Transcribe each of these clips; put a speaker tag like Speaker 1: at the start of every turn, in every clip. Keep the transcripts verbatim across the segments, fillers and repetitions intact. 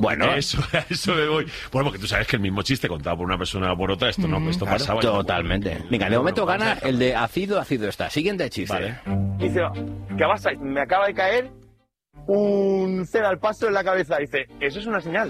Speaker 1: Bueno,
Speaker 2: eso, a eso me voy. Bueno, porque tú sabes que el mismo chiste contado por una persona o por otra, esto no, mm, esto claro, pasaba.
Speaker 1: Totalmente. Venga, de momento gana el de ácido, ácido está. Siguiente chiste.
Speaker 3: Vale. Dice, ¿qué pasa? Me acaba de caer un cero al paso en la cabeza. Dice, eso es una señal.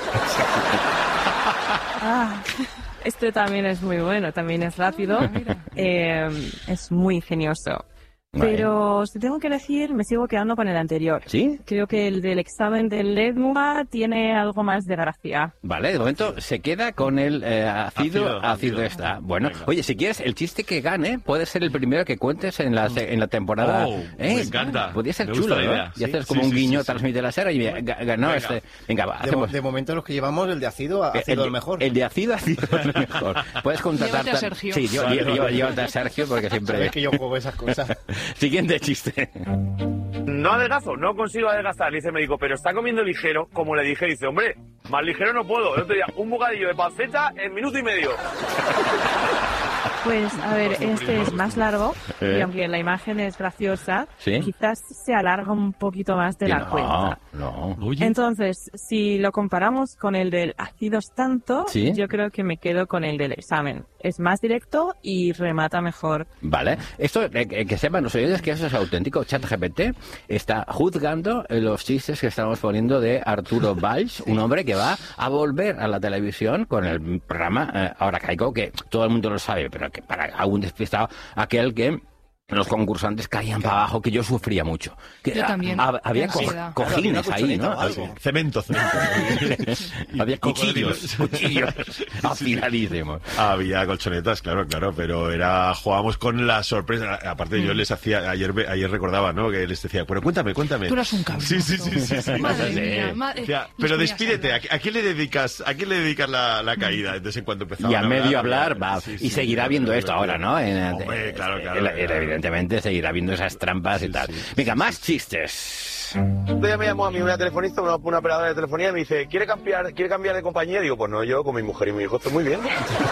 Speaker 4: Ah, este también es muy bueno, también es rápido, eh, es muy ingenioso. Vale. Pero si tengo que elegir, me sigo quedando con el anterior.
Speaker 1: ¿Sí?
Speaker 4: Creo que el del examen de lengua tiene algo más de gracia.
Speaker 1: Vale, de momento se queda con el eh, ácido, ácido, ácido está. Bueno, venga. Oye, si quieres, el chiste que gane puede ser el primero que cuentes en la, en la temporada.
Speaker 2: Oh,
Speaker 1: ¿Eh?
Speaker 2: Me encanta.
Speaker 1: Podría ser me chulo, ¿no? Y ¿sí? haces como sí, un sí, guiño, sí, transmite sí. la sera y ganó venga. este. Venga, va,
Speaker 5: hacemos. De, de momento los que llevamos, el de ácido, ácido el, el mejor.
Speaker 1: El de ácido, ácido el mejor. Puedes contratar...
Speaker 6: Llévate a Sergio.
Speaker 1: Sí, yo, yo, yo, llévate a Sergio porque siempre...
Speaker 5: Sabes que yo juego esas cosas.
Speaker 1: Siguiente chiste.
Speaker 3: No adelgazo, no consigo adelgazar, dice el médico, pero está comiendo ligero, como le dije, dice, hombre, más ligero no puedo. El otro día, un bocadillo de panceta en minuto y medio.
Speaker 4: Pues, a ver, este es más largo, ¿Eh? y aunque la imagen es graciosa, ¿sí? quizás se alarga un poquito más de la
Speaker 1: no,
Speaker 4: cuenta.
Speaker 1: No,
Speaker 4: Entonces, si lo comparamos con el del ácidos tanto,
Speaker 1: ¿sí?
Speaker 4: yo creo que me quedo con el del examen. Es más directo y remata mejor.
Speaker 1: Vale. Esto, eh, que sepan los oyentes que eso es auténtico. ChatGPT está juzgando los chistes que estamos poniendo de Arturo Valls, un hombre que va a volver a la televisión con el programa eh, Ahora Caigo, que todo el mundo lo sabe, pero que para algún despistado, aquel que los concursantes caían para abajo, que yo sufría mucho. Que
Speaker 6: yo también.
Speaker 1: A, había co cojines
Speaker 2: claro,
Speaker 1: ahí, ¿no?
Speaker 2: Cemento, cemento.
Speaker 1: Había cuchillos, cuchillos afiladísimos.
Speaker 2: Había colchonetas, claro, claro, pero era jugábamos con la sorpresa. Aparte, mm. yo les hacía, ayer ayer recordaba, ¿no? Que les decía, pero cuéntame, cuéntame.
Speaker 6: Tú eras un cabrón.
Speaker 2: Sí, sí, sí, sí. sí.
Speaker 6: Madre mía, madre.
Speaker 2: O sea, pero despídete, ¿a, ¿a qué le dedicas, a qué le dedicas la, la caída? Entonces, en cuanto empezaba
Speaker 1: y a medio
Speaker 2: hablar,
Speaker 1: hablar, va.
Speaker 2: Sí,
Speaker 1: y
Speaker 2: sí,
Speaker 1: seguirá
Speaker 2: sí,
Speaker 1: viendo
Speaker 2: sí,
Speaker 1: esto
Speaker 2: sí,
Speaker 1: ahora, ¿no? En,
Speaker 2: Hombre, claro, claro.
Speaker 1: Era, era, evidentemente seguirá viendo esas trampas sí, y tal. Sí, Venga, sí, más chistes.
Speaker 3: Un día me llamó a mí una telefonista, una, una operadora de telefonía, y me dice, ¿quiere cambiar, ¿quiere cambiar de compañía? Digo, pues no, yo con mi mujer y mi hijo estoy muy bien.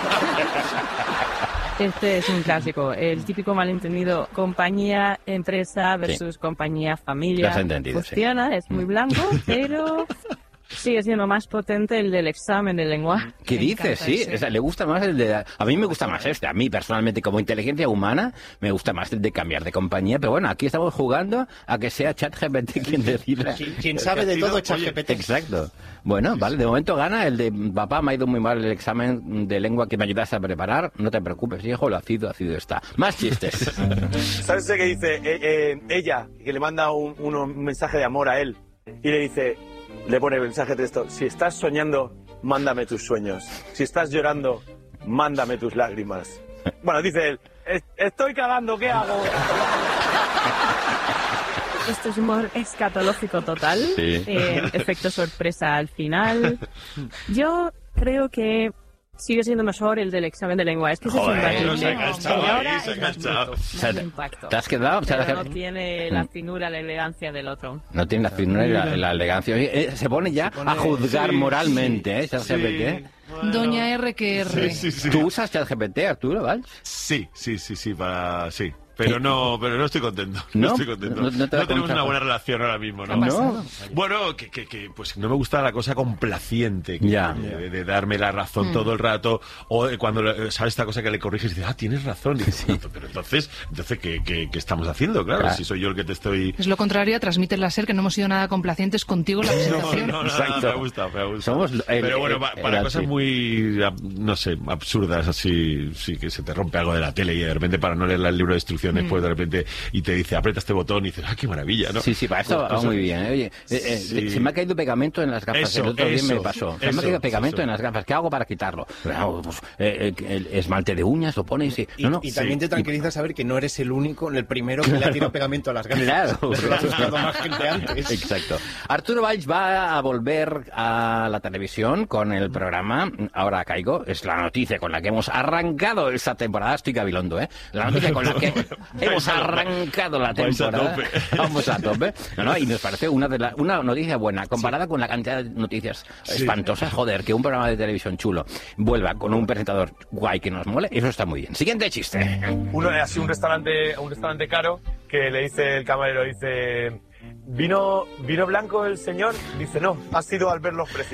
Speaker 4: Este es un clásico, el típico malentendido compañía, empresa versus sí. compañía, familia.
Speaker 1: Lo has entendido,
Speaker 4: Funciona,
Speaker 1: sí.
Speaker 4: es muy blanco, pero... Sigue siendo más potente el del examen de lengua.
Speaker 1: ¿Qué dices? Sí, o sea, le gusta más el de... A mí me gusta más este. A mí, personalmente, como inteligencia humana, me gusta más el de cambiar de compañía. Pero bueno, aquí estamos jugando a que sea ChatGPT quien decida.
Speaker 5: Quien sabe de todo es ChatGPT.
Speaker 1: Exacto. Bueno, vale, de momento gana el de papá, me ha ido muy mal el examen de lengua que me ayudaste a preparar. No te preocupes, hijo, lo ácido, ácido está. Más chistes.
Speaker 3: ¿Sabes qué dice eh, eh, ella, que le manda un, un, un mensaje de amor a él? Y le dice... Le pone mensaje de texto, si estás soñando, mándame tus sueños. Si estás llorando, mándame tus lágrimas. Bueno, dice él, estoy cagando, ¿qué hago?
Speaker 4: Esto es humor escatológico total,
Speaker 1: sí.
Speaker 4: eh, efecto sorpresa al final. Yo creo que sigue siendo mejor el del examen de lengua. Es que
Speaker 2: Joder,
Speaker 4: se es
Speaker 2: se ha enganchado ahí, se ha enganchado.
Speaker 4: Más impacto.
Speaker 1: ¿Te has quedado?
Speaker 4: Pero no tiene la finura, la elegancia del otro.
Speaker 1: No tiene la finura y la, la elegancia. Oye, se pone ya se pone... a juzgar sí, moralmente, ¿eh? ChatGPT.
Speaker 6: Bueno. Doña R que R.
Speaker 2: Sí, sí, sí.
Speaker 1: ¿Tú usas ChatGPT, Arturo, Valls?
Speaker 2: Sí, sí, sí, sí, para... sí. Pero no, pero no estoy contento. No,
Speaker 1: no
Speaker 2: estoy contento.
Speaker 1: No, no,
Speaker 2: no tenemos una buena relación ahora mismo, ¿no?
Speaker 1: ¿No?
Speaker 2: Bueno, que, que, que pues no me gusta la cosa complaciente, que,
Speaker 1: ya.
Speaker 2: de, de darme la razón mm. todo el rato, o cuando sabes esta cosa que le corriges y dices, ah, tienes razón. Y dices, sí. Pero entonces, entonces ¿qué, qué, qué estamos haciendo? Claro, claro, si soy yo el que te estoy...
Speaker 6: Es lo contrario, transmite la ser que no hemos sido nada complacientes contigo en la presentación.
Speaker 2: No, no, no, no, me ha gustado, me ha gustado.
Speaker 1: Somos el,
Speaker 2: pero bueno,
Speaker 1: el,
Speaker 2: para
Speaker 1: el,
Speaker 2: cosas
Speaker 1: el,
Speaker 2: muy, no sé, absurdas, así, sí, que se te rompe algo de la tele y de repente para no leer el libro de instrucciones, mm. pues de repente y te dice, aprieta este botón y dices, ¡ah, qué maravilla! ¿no?
Speaker 1: Sí, sí, para eso va muy bien. ¿eh? Oye, sí. eh, eh, se me ha caído pegamento en las gafas.
Speaker 2: Eso,
Speaker 1: el otro
Speaker 2: eso,
Speaker 1: día me pasó. Se
Speaker 2: eso,
Speaker 1: me ha caído pegamento
Speaker 2: eso.
Speaker 1: en las gafas. ¿Qué hago para quitarlo? Pero, pues, eh, eh, el esmalte de uñas lo pones y... No, no.
Speaker 5: Y, y también sí. te tranquiliza saber que no eres el único, el primero que le ha tirado pegamento a las gafas.
Speaker 1: Claro.
Speaker 5: Claro. más gente antes.
Speaker 1: Exacto. Arturo Valls va a volver a la televisión con el programa Ahora Caigo. Es la noticia con la que hemos arrancado esta temporada. Estoy gabilondo, ¿eh? La noticia con la que hemos arrancado la temporada.
Speaker 2: A tope.
Speaker 1: Vamos a tope. No, no, y nos parece una de la, una noticia buena, comparada sí. con la cantidad de noticias sí. espantosas. Joder, que un programa de televisión chulo vuelva con un presentador guay que nos mole, eso está muy bien. Siguiente chiste.
Speaker 3: Uno es así un restaurante, un restaurante caro que le dice el camarero, dice, ¿vino, vino blanco el señor? Dice, no, ha sido al ver los precios.